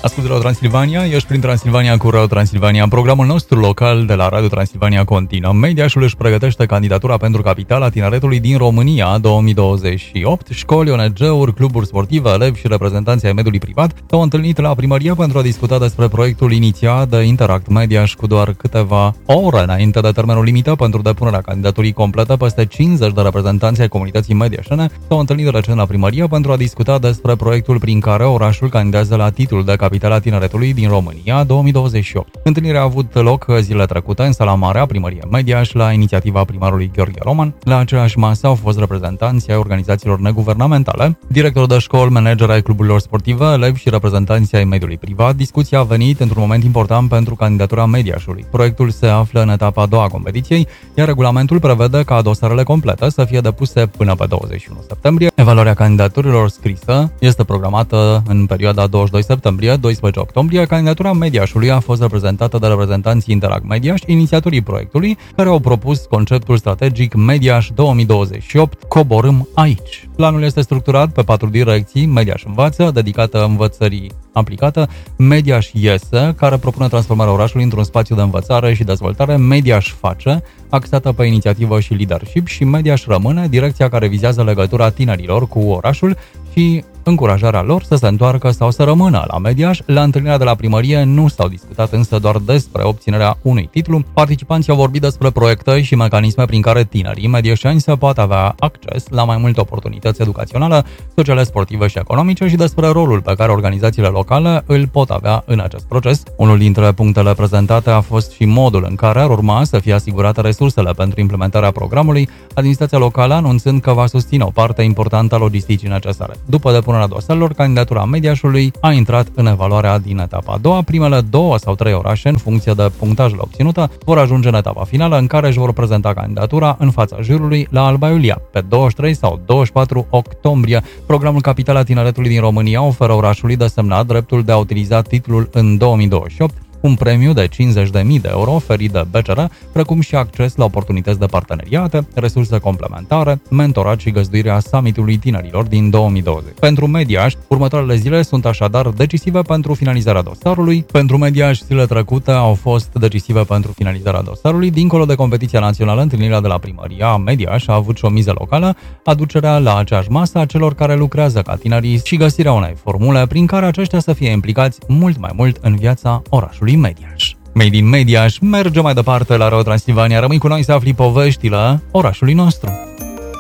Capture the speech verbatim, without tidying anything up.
Ascultă Radio Transilvania, ești prin Transilvania cu Radio Transilvania. Programul nostru local de la Radio Transilvania continuă. Mediașul își pregătește candidatura pentru Capitala Tineretului din România două mii douăzeci și opt. Școli, O N G-uri, cluburi sportive, elevi și reprezentanții ai mediului privat s-au întâlnit la primărie pentru a discuta despre proiectul inițiat de Interact Mediaș cu doar câteva ore înainte de termenul limită pentru depunerea candidaturii completă. Peste cincizeci de reprezentanți ai comunității mediașene s-au întâlnit recent la primărie pentru a discuta despre proiectul prin care orașul candidează la titlul de Capitala Tineretului din România două mii douăzeci și opt. Întâlnirea a avut loc zilele trecute în Sala Mare a primăriei Mediaș la inițiativa primarului Gheorghe Roman. La aceeași masă au fost reprezentanți ai organizațiilor neguvernamentale, directori de școli, manageri ai cluburilor sportive, elevi și reprezentanții ai mediului privat. Discuția a venit într-un moment important pentru candidatura Mediașului. Proiectul se află în etapa a doua a competiției, iar regulamentul prevede ca dosarele complete să fie depuse până pe douăzeci și unu septembrie. Evaluarea candidaturilor scrisă este programată în perioada douăzeci și doi septembrie - doisprezece octombrie. Candidatura Mediașului a fost reprezentată de reprezentanții Interact Mediaș, inițiatorii proiectului, care au propus conceptul strategic Mediaș două mii douăzeci și opt, coborâm aici. Planul este structurat pe patru direcții: Mediaș învață, dedicată învățării aplicată; Mediaș iese, care propune transformarea orașului într-un spațiu de învățare și dezvoltare; Mediaș face, axată pe inițiativă și leadership; și Mediaș rămâne, direcția care vizează legătura tinerilor cu orașul și încurajarea lor să se întoarcă sau să rămână la Mediaș. La întâlnirea de la primărie nu s-au discutat însă doar despre obținerea unui titlu. Participanții au vorbit despre proiecte și mecanisme prin care tinerii medieșeni să poată avea acces la mai multe oportunități educaționale, sociale, sportive și economice și despre rolul pe care organizațiile locale îl pot avea în acest proces. Unul dintre punctele prezentate a fost și modul în care ar urma să fie asigurate resursele pentru implementarea programului, administrația locală anunțând că va susține o parte importantă a logisticii necesare. După depunerea dosarelor, candidatura Mediașului a intrat în evaluarea din etapa a doua. Primele două sau trei orașe, în funcție de punctajele obținute, vor ajunge în etapa finală, în care își vor prezenta candidatura în fața jurului la Alba Iulia, pe douăzeci și trei sau douăzeci și patru octombrie. Programul Capitala Tineretului din România oferă orașului desemnat dreptul de a utiliza titlul în două mii douăzeci și opt, un premiu de cincizeci de mii de euro oferit de B C R, precum și acces la oportunități de parteneriate, resurse complementare, mentorat și găzduirea summitului tinerilor din două mii douăzeci. Pentru Mediaș, următoarele zile sunt așadar decisive pentru finalizarea dosarului. Pentru Mediaș, zilele trecute au fost decisive pentru finalizarea dosarului. Dincolo de competiția națională, întâlnirea de la primăria Mediaș a avut și o miză locală: aducerea la aceeași masă a celor care lucrează ca tinerii și găsirea unei formule prin care aceștia să fie implicați mult mai mult în viața orașului Mediaș. Made in Mediaș merge mai departe la Radio Transilvania. Rămâi cu noi să afli poveștile orașului nostru.